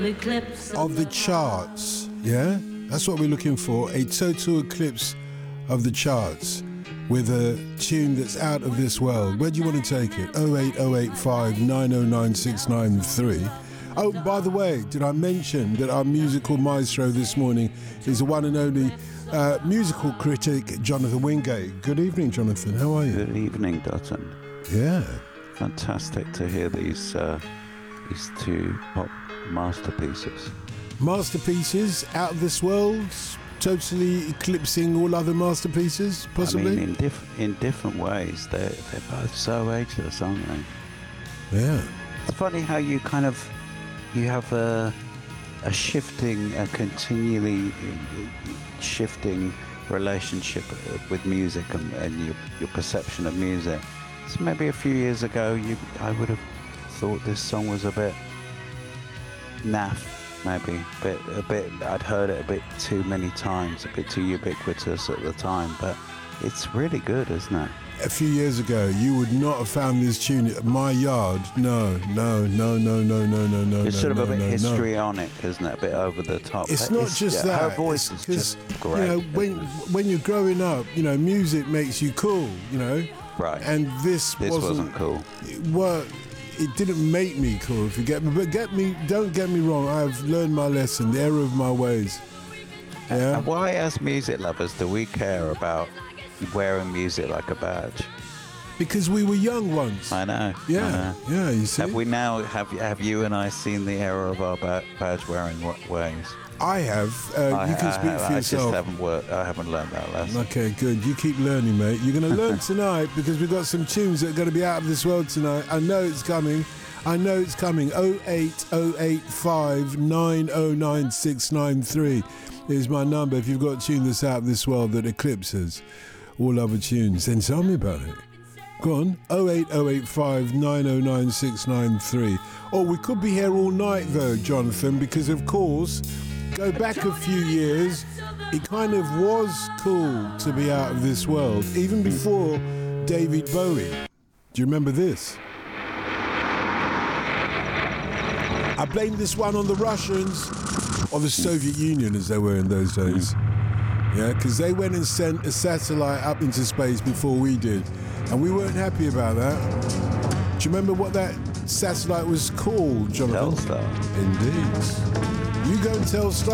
eclipse of the charts. Yeah, that's what we're looking for. A total eclipse of the charts with a tune that's out of this world. Where do you want to take it? 08085 909 693. Oh, by the way, did I mention that our musical maestro this morning is the one and only musical critic Jonathan Wingate? Good evening, Jonathan. How are you? Good evening, Dutton. Yeah. Fantastic to hear these two pop masterpieces. Masterpieces out of this world, totally eclipsing all other masterpieces, possibly? I mean, in different ways. They're both so ageless, aren't they? Yeah. It's funny how you have a continually shifting relationship with music and your perception of music. So maybe a few years ago, I would have thought this song was a bit naff, maybe a bit. I'd heard it a bit too many times, a bit too ubiquitous at the time. But it's really good, isn't it? A few years ago, you would not have found this tune at my yard. No. There's sort of a bit histrionic, isn't it? A bit over the top. It's not just that. Her voice is just great. You know, when you're growing up, you know, music makes you cool. You know. Right. And this wasn't cool. Well, it didn't make me cool, if you get me. But don't get me wrong. I've learned my lesson, the error of my ways. Yeah. And why, as music lovers, do we care about wearing music like a badge? Because we were young once. I know. Yeah. Yeah. You see. Have you and I seen the error of our badge wearing ways? I have. You can speak for yourself. I haven't learned that lesson. Okay, good. You keep learning, mate. You're going to learn tonight because we've got some tunes that are going to be out of this world tonight. I know it's coming. 08085 909 693 is my number. If you've got a tune that's out of this world that eclipses all other tunes, then tell me about it. Go on, 08085 909 693. Oh, we could be here all night though, Jonathan, because of course, go back a few years, it kind of was cool to be out of this world, even before David Bowie. Do you remember this? I blame this one on the Russians, or the Soviet Union as they were in those days. Yeah, because they went and sent a satellite up into space before we did, and we weren't happy about that. Do you remember what that satellite was called, Jonathan? Telstar. Indeed. You go and tell Star.